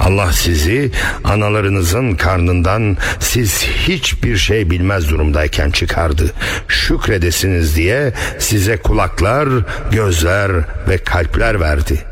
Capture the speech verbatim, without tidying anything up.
Allah sizi analarınızın karnından siz hiçbir şey bilmez durumdayken çıkardı. Şükredesiniz diye size kulaklar, gözler ve kalpler verdi.